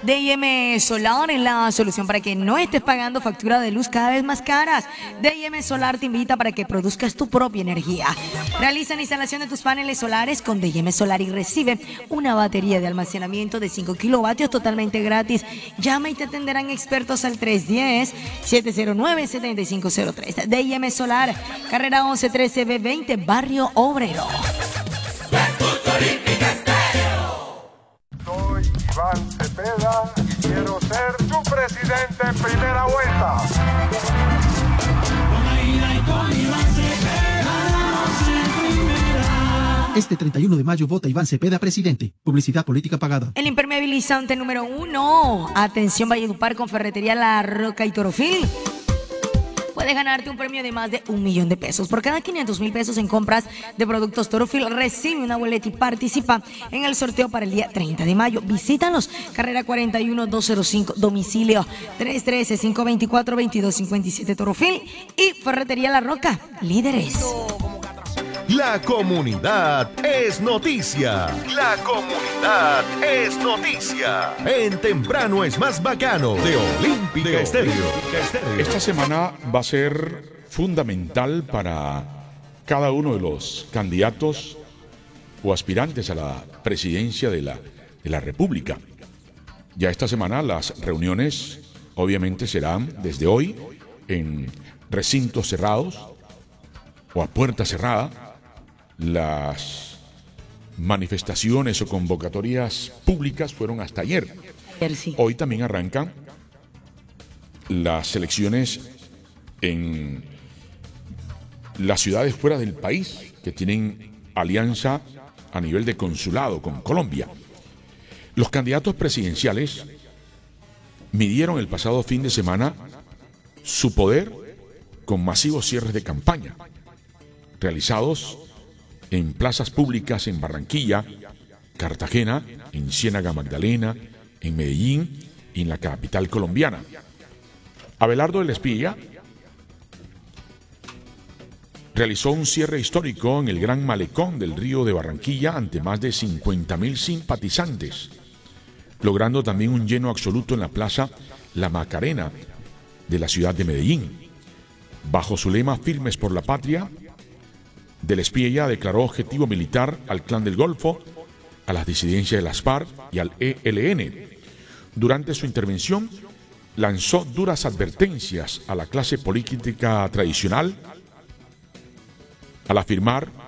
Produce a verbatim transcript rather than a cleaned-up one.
D I M Solar es la solución para que no estés pagando factura de luz cada vez más caras. D I M Solar te invita para que produzcas tu propia energía. Realiza la instalación de tus paneles solares con D I M Solar y recibe una batería de almacenamiento de cinco kilovatios totalmente gratis. Llama y te atenderán expertos al tres uno cero, siete cero nueve, siete cinco cero tres. D I M Solar, carrera once trece B veinte, Barrio Obrero. Soy Iván Cepeda y quiero ser tu presidente en primera vuelta. Este treinta y uno de mayo vota Iván Cepeda presidente. Publicidad política pagada. El impermeabilizante número uno. Atención Valledupar con Ferretería La Roca y Torofil. Puedes ganarte un premio de más de un millón de pesos. Por cada quinientos mil pesos en compras de productos Torofil, recibe una boleta y participa en el sorteo para el día treinta de mayo. Visítanos, carrera cuarenta y uno, doscientos cinco, domicilio tres uno tres, cinco dos cuatro, veintidós cincuenta y siete Torofil y Ferretería La Roca, líderes. La comunidad es noticia. La comunidad es noticia. En Temprano es más bacano de Olímpica Estéreo. Esta semana va a ser fundamental para cada uno de los candidatos o aspirantes a la presidencia de la, de la República. Ya esta semana las reuniones obviamente serán desde hoy en recintos cerrados o a puerta cerrada. Las manifestaciones o convocatorias públicas fueron hasta ayer. Hoy también arrancan las elecciones en las ciudades fuera del país que tienen alianza a nivel de consulado con Colombia. Los candidatos presidenciales midieron el pasado fin de semana su poder con masivos cierres de campaña realizados en plazas públicas en Barranquilla, Cartagena, en Ciénaga Magdalena, en Medellín y en la capital colombiana. Abelardo del Espía realizó un cierre histórico en el Gran Malecón del Río de Barranquilla ante más de cincuenta mil simpatizantes, logrando también un lleno absoluto en la plaza La Macarena de la ciudad de Medellín. Bajo su lema Firmes por la Patria, Del Espía declaró objetivo militar al Clan del Golfo, a las disidencias de las FARC y al E L N. Durante su intervención, lanzó duras advertencias a la clase política tradicional al afirmar